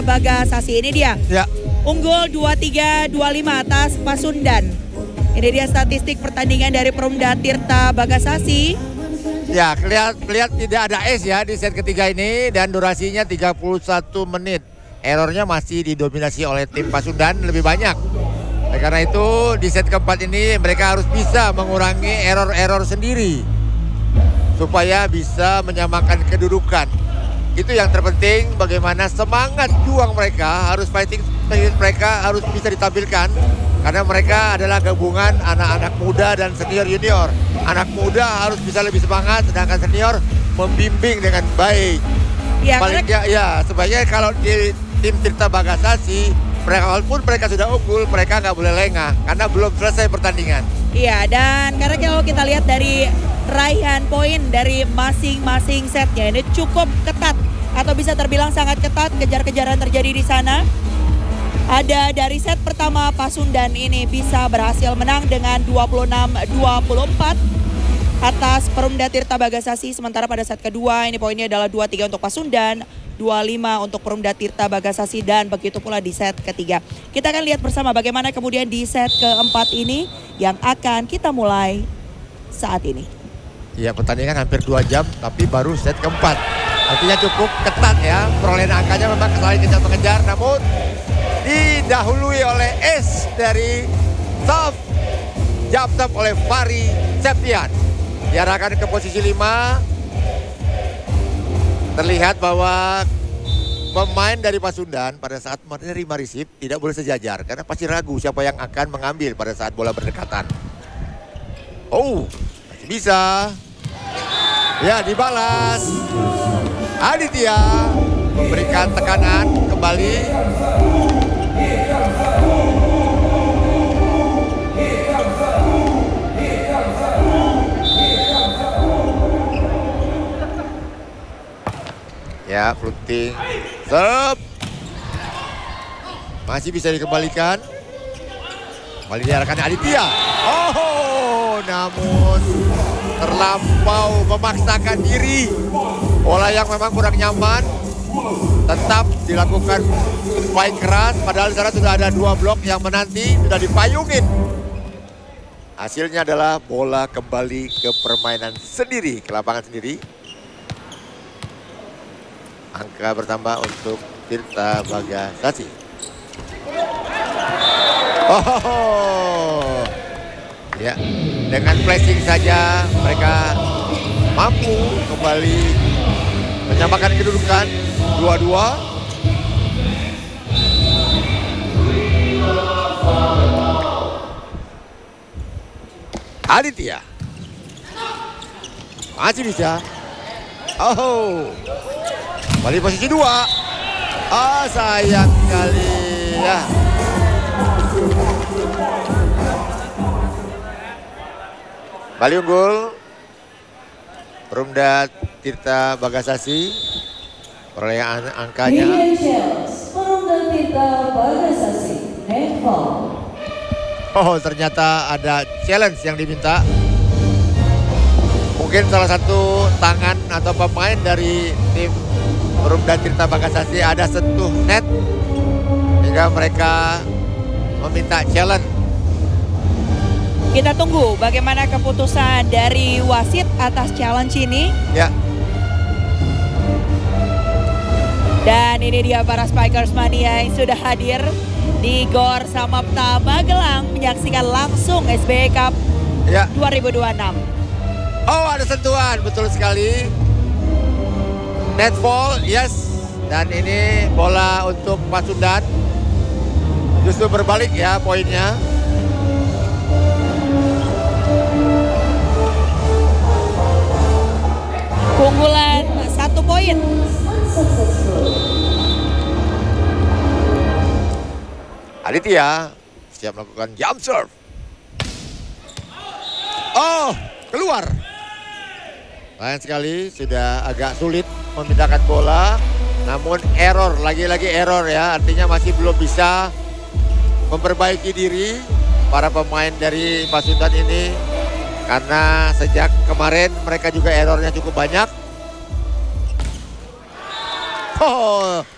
Tirta Bagasasi. Ini dia. Ya. Unggul 23-25 atas Pasundan. Ini dia statistik pertandingan dari Perumda Tirta Bagasasi. Ya, lihat tidak ada ace ya di set ketiga ini dan durasinya 31 menit. Errornya masih didominasi oleh tim Pasundan lebih banyak. Karena itu di set keempat ini mereka harus bisa mengurangi error-error sendiri supaya bisa menyamakan kedudukan. Itu yang terpenting, bagaimana semangat juang mereka, harus fighting spirit mereka harus bisa ditampilkan. Karena mereka adalah gabungan anak-anak muda dan senior junior. Anak muda harus bisa lebih semangat, sedangkan senior membimbing dengan baik. Ya, paling ya sebaiknya kalau di tim Tirta Bagasasi, walaupun mereka sudah unggul, mereka nggak boleh lengah karena belum selesai pertandingan. Iya, dan karena kalau kita lihat dari raihan poin dari masing-masing setnya ini cukup ketat atau bisa terbilang sangat ketat, kejar-kejaran terjadi di sana. Ada dari set pertama Pasundan ini bisa berhasil menang dengan 26-24 atas Perumda Tirta Bagasasi, sementara pada set kedua ini poinnya adalah 23 untuk Pasundan, 25 untuk Perumda Tirta Bagasasi, dan begitu pula di set ketiga. Kita akan lihat bersama bagaimana kemudian di set keempat ini yang akan kita mulai saat ini. Ya, pertandingan hampir 2 jam tapi baru set keempat. Artinya cukup ketat ya, perolehan angkanya memang selain kejar-mengejar, namun didahului oleh ace dari Saf Japsap oleh Fahri Septian. Diarahkan ke posisi 5. Terlihat bahwa pemain dari Pasundan pada saat menerima receive tidak boleh sejajar karena pasti ragu siapa yang akan mengambil pada saat bola berdekatan. Oh, masih bisa. Ya, dibalas. Aditya memberikan tekanan kembali. Ya, floating. Serve. Masih bisa dikembalikan. Kembali diarahkan Aditya. Oh, namun terlampau memaksakan diri. Bola yang memang kurang nyaman. Tetap dilakukan fight keras. Padahal di sana sudah ada 2 blok yang menanti. Sudah dipayungin. Hasilnya adalah bola kembali ke permainan sendiri. Ke lapangan sendiri. Angka bertambah untuk Tirta Bagasasi. Oh, ya, dengan flashing saja mereka mampu kembali menyamakan kedudukan 2-2. Aditya masih bisa. Oh, kembali posisi 2. Ah, sayang sekali ya. Kembali unggul Perumda Tirta Bagasasi. Perolehan angkanya. Perumda Tirta Bagasasi. Handball. Oh, ternyata ada challenge yang diminta. Mungkin salah satu tangan atau pemain dari tim Perumda Tirta Bagasasi ada sentuh net hingga mereka meminta challenge. Kita tunggu bagaimana keputusan dari wasit atas challenge ini. Ya. Dan ini dia para Spikers Mania yang sudah hadir di Gor Samapta Magelang menyaksikan langsung SBY Cup Ya. 2026. Oh, ada sentuhan, betul sekali. Netball, yes. Dan ini bola untuk Pasundan. Justru berbalik ya poinnya. Keunggulan 1 poin. Aditya siap melakukan jump serve. Oh, keluar. Sayang sekali, sudah agak sulit memindahkan bola. Namun error, lagi-lagi error ya. Artinya masih belum bisa memperbaiki diri para pemain dari Pasundan ini. Karena sejak kemarin mereka juga errornya cukup banyak. Oh,